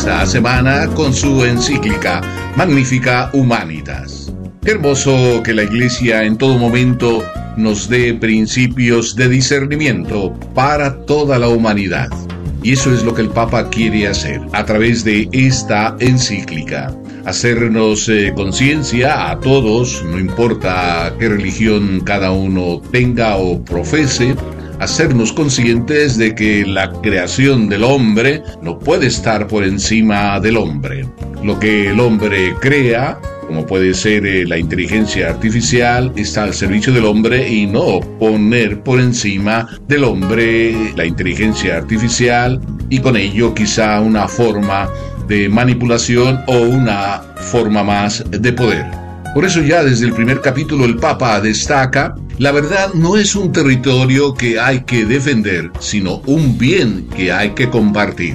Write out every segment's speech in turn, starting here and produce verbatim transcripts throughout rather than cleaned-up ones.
esta semana con su encíclica Magnificat Humanitas. Qué hermoso que la Iglesia en todo momento nos dé principios de discernimiento para toda la humanidad. Y eso es lo que el Papa quiere hacer a través de esta encíclica. Hacernos eh, conciencia a todos, no importa qué religión cada uno tenga o profese, hacernos conscientes de que la creación del hombre no puede estar por encima del hombre. Lo que el hombre crea, como puede ser eh, la inteligencia artificial, está al servicio del hombre y no poner por encima del hombre la inteligencia artificial y con ello quizá una forma de manipulación o una forma más de poder. Por eso ya desde el primer capítulo el Papa destaca: la verdad no es un territorio que hay que defender, sino un bien que hay que compartir.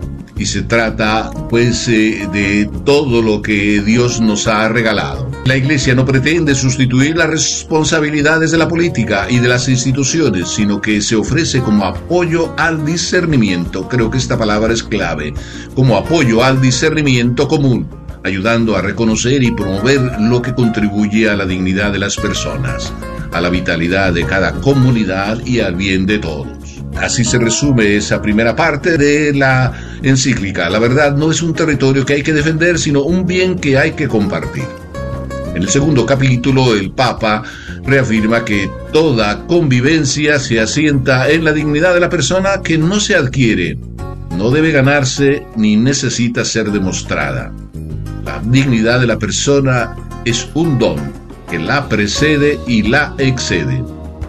Y se trata, pues, eh, de todo lo que Dios nos ha regalado. La Iglesia no pretende sustituir las responsabilidades de la política y de las instituciones, sino que se ofrece como apoyo al discernimiento. Creo que esta palabra es clave. Como apoyo al discernimiento común, ayudando a reconocer y promover lo que contribuye a la dignidad de las personas, a la vitalidad de cada comunidad y al bien de todos. Así se resume esa primera parte de la encíclica. La verdad no es un territorio que hay que defender, sino un bien que hay que compartir. En el segundo capítulo, el Papa reafirma que toda convivencia se asienta en la dignidad de la persona, que no se adquiere, no debe ganarse ni necesita ser demostrada. La dignidad de la persona es un don que la precede y la excede.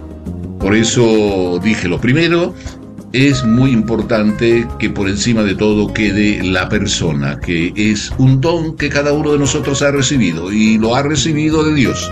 Por eso dije lo primero, es muy importante que por encima de todo quede la persona, que es un don que cada uno de nosotros ha recibido y lo ha recibido de Dios.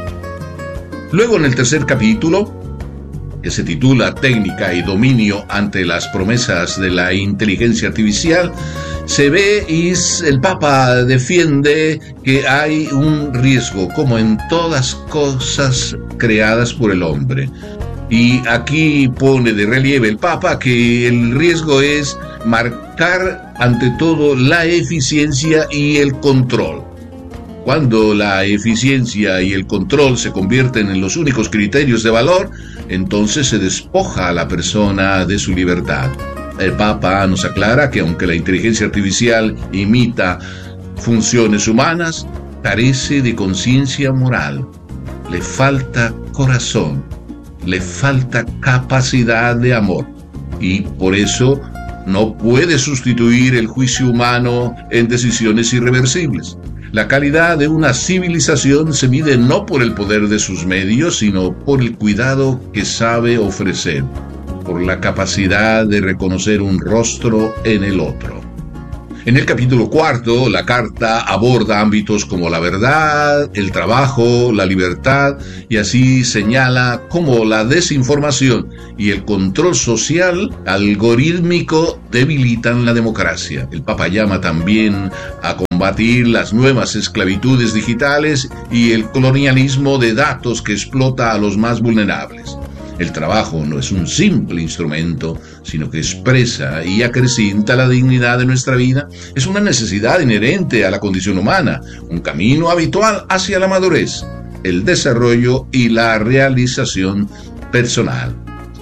Luego en el tercer capítulo, que se titula Técnica y dominio ante las promesas de la inteligencia artificial, se ve y el Papa defiende que hay un riesgo, como en todas cosas creadas por el hombre. Y aquí pone de relieve el Papa que el riesgo es marcar ante todo la eficiencia y el control. Cuando la eficiencia y el control se convierten en los únicos criterios de valor, entonces se despoja a la persona de su libertad. El Papa nos aclara que aunque la inteligencia artificial imita funciones humanas, carece de conciencia moral, le falta corazón, le falta capacidad de amor y por eso no puede sustituir el juicio humano en decisiones irreversibles. La calidad de una civilización se mide no por el poder de sus medios, sino por el cuidado que sabe ofrecer, por la capacidad de reconocer un rostro en el otro. En el capítulo cuarto, la carta aborda ámbitos como la verdad, el trabajo, la libertad, y así señala cómo la desinformación y el control social algorítmico debilitan la democracia. El Papa llama también a combatir las nuevas esclavitudes digitales y el colonialismo de datos que explota a los más vulnerables. El trabajo no es un simple instrumento, sino que expresa y acrecienta la dignidad de nuestra vida. Es una necesidad inherente a la condición humana, un camino habitual hacia la madurez, el desarrollo y la realización personal.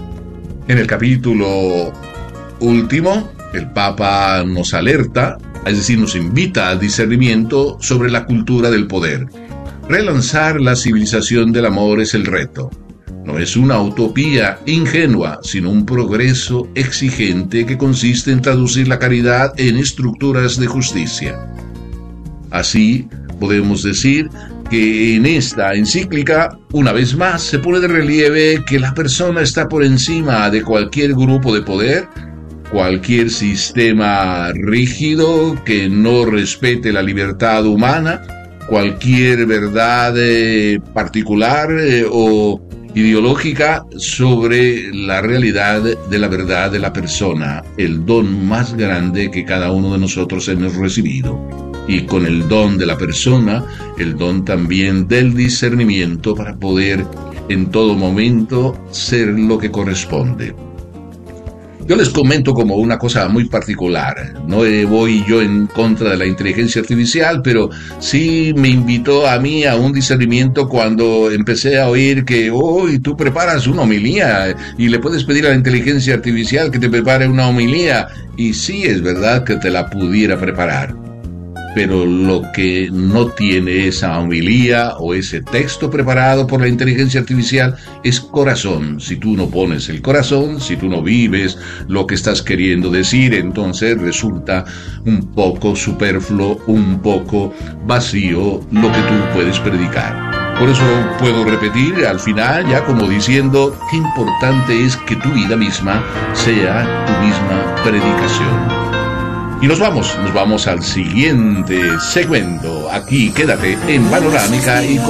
En el capítulo último, el Papa nos alerta, es decir, nos invita al discernimiento sobre la cultura del poder. Relanzar la civilización del amor es el reto. No es una utopía ingenua, sino un progreso exigente que consiste en traducir la caridad en estructuras de justicia. Así, podemos decir que en esta encíclica, una vez más, se pone de relieve que la persona está por encima de cualquier grupo de poder, cualquier sistema rígido que no respete la libertad humana, cualquier verdad eh, particular eh, o ideológica sobre la realidad de la verdad de la persona, el don más grande que cada uno de nosotros hemos recibido. Y con el don de la persona, el don también del discernimiento para poder en todo momento ser lo que corresponde. Yo les comento como una cosa muy particular. No eh, voy yo en contra de la inteligencia artificial, pero sí me invitó a mí a un discernimiento cuando empecé a oír que, oh, y tú preparas una homilía y le puedes pedir a la inteligencia artificial que te prepare una homilía. Y sí, es verdad que te la pudiera preparar. Pero lo que no tiene esa homilía o ese texto preparado por la inteligencia artificial es corazón. Si tú no pones el corazón, si tú no vives lo que estás queriendo decir, entonces resulta un poco superfluo, un poco vacío lo que tú puedes predicar. Por eso puedo repetir al final ya como diciendo qué importante es que tu vida misma sea tu misma predicación. Y nos vamos, nos vamos al siguiente segmento. Aquí quédate en Panorámica y